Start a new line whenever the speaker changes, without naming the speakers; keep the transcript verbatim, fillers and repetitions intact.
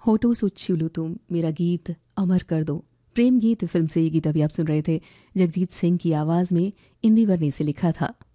होठों से छू लो तुम मेरा गीत अमर कर दो। प्रेम गीत फिल्म से ये गीत अभी आप सुन रहे थे। जगजीत सिंह की आवाज़ में इंदिवर ने इसे लिखा था।